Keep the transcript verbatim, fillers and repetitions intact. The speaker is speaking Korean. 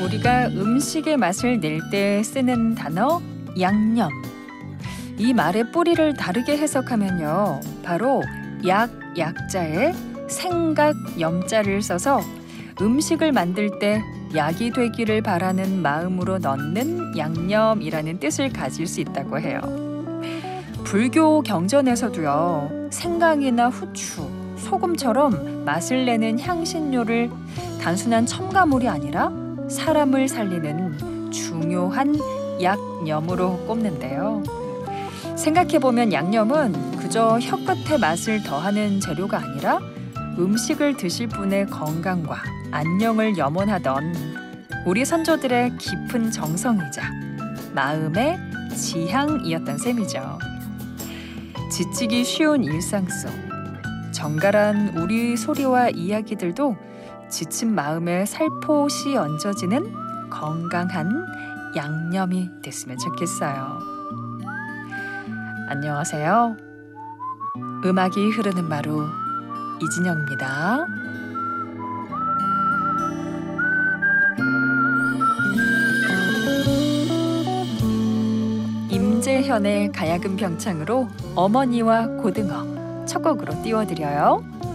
우리가 음식의 맛을 낼 때 쓰는 단어 양념. 이 말의 뿌리를 다르게 해석하면요. 바로 약, 약자에 생각, 염자를 써서 음식을 만들 때 약이 되기를 바라는 마음으로 넣는 양념이라는 뜻을 가질 수 있다고 해요. 불교 경전에서도요. 생강이나 후추, 소금처럼 맛을 내는 향신료를 단순한 첨가물이 아니라 사람을 살리는 중요한 약념으로 꼽는데요. 생각해보면 양념은 그저 혀끝에 맛을 더하는 재료가 아니라 음식을 드실 분의 건강과 안녕을 염원하던 우리 선조들의 깊은 정성이자 마음의 지향이었던 셈이죠. 지치기 쉬운 일상 속 정갈한 우리 소리와 이야기들도 지친 마음에 살포시 얹어지는 건강한 양념이 됐으면 좋겠어요. 안녕하세요. 음악이 흐르는 마루 이진영입니다. 임재현의 가야금 병창으로 어머니와 고등어 첫 곡으로 띄워드려요.